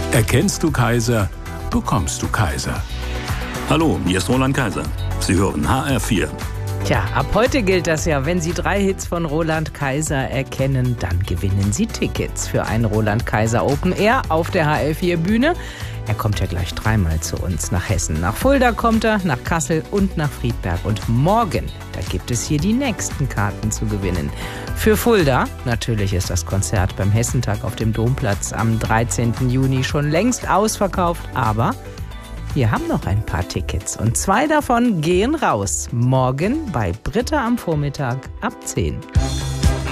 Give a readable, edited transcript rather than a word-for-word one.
Erkennst du Kaiser, bekommst du Kaiser. Hallo, hier ist Roland Kaiser. Sie hören HR4. Tja, ab heute gilt das ja. Wenn Sie 3 Hits von Roland Kaiser erkennen, dann gewinnen Sie Tickets für ein Roland Kaiser Open Air auf der HR4-Bühne. Er kommt ja gleich 3-mal zu uns nach Hessen. Nach Fulda kommt er, nach Kassel und nach Friedberg. Und morgen, da gibt es hier die nächsten Karten zu gewinnen. Für Fulda, natürlich ist das Konzert beim Hessentag auf dem Domplatz am 13. Juni schon längst ausverkauft. Aber wir haben noch ein paar Tickets und 2 davon gehen raus. Morgen bei Britta am Vormittag ab 10.